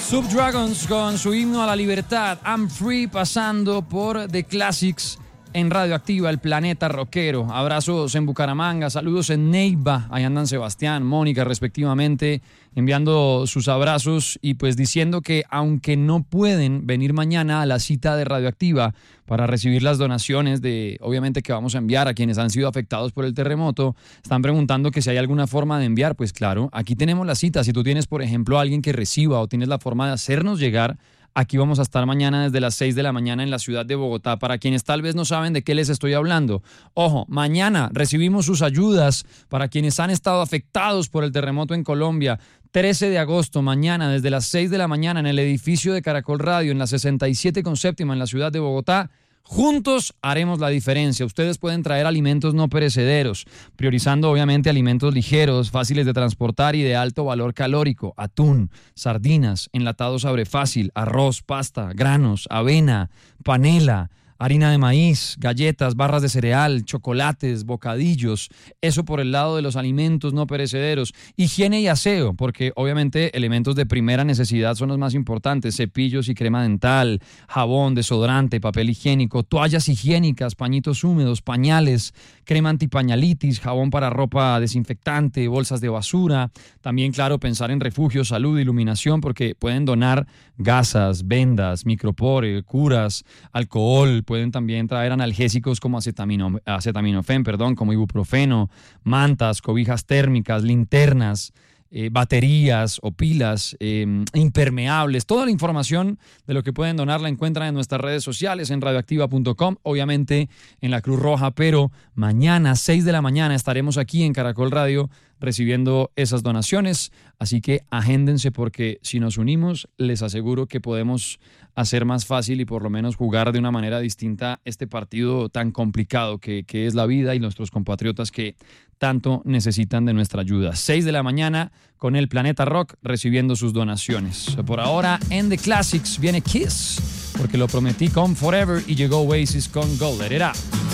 Subdragons con su himno a la libertad, I'm Free, pasando por The Classics en Radioactiva, el planeta rockero. Abrazos en Bucaramanga, saludos en Neiva, ahí andan Sebastián, Mónica respectivamente, enviando sus abrazos y pues diciendo que aunque no pueden venir mañana a la cita de Radioactiva para recibir las donaciones de, obviamente, que vamos a enviar a quienes han sido afectados por el terremoto, están preguntando que si hay alguna forma de enviar. Pues claro, aquí tenemos la cita. Si tú tienes, por ejemplo, a alguien que reciba o tienes la forma de hacernos llegar, aquí vamos a estar mañana desde las 6 de la mañana en la ciudad de Bogotá. Para quienes tal vez no saben de qué les estoy hablando, ojo, mañana recibimos sus ayudas para quienes han estado afectados por el terremoto en Colombia. 13 de agosto, mañana desde las 6 de la mañana en el edificio de Caracol Radio en la 67 con séptima en la ciudad de Bogotá. Juntos haremos la diferencia. Ustedes pueden traer alimentos no perecederos, priorizando obviamente alimentos ligeros, fáciles de transportar y de alto valor calórico: atún, sardinas, enlatados abre fácil, arroz, pasta, granos, avena, panela, harina de maíz, galletas, barras de cereal, chocolates, bocadillos. Eso por el lado de los alimentos no perecederos. Higiene y aseo, porque obviamente elementos de primera necesidad son los más importantes: cepillos y crema dental, jabón, desodorante, papel higiénico, toallas higiénicas, pañitos húmedos, pañales, crema antipañalitis, jabón para ropa desinfectante, bolsas de basura. También, claro, pensar en refugio, salud, iluminación, porque pueden donar gasas, vendas, micropore, curas, alcohol. Pueden también traer analgésicos como acetaminofén, como ibuprofeno, mantas, cobijas térmicas, linternas, baterías o pilas, impermeables. Toda la información de lo que pueden donar la encuentran en nuestras redes sociales, en radioactiva.com, obviamente en la Cruz Roja, pero mañana 6 de la mañana estaremos aquí en Caracol Radio recibiendo esas donaciones, así que agéndense, porque si nos unimos les aseguro que podemos hacer más fácil y por lo menos jugar de una manera distinta este partido tan complicado que es la vida y nuestros compatriotas que tanto necesitan de nuestra ayuda. 6 de la mañana con el Planeta Rock recibiendo sus donaciones. Por ahora en The Classics viene Kiss, porque lo prometí con Forever, y llegó Oasis con Go Let It Out.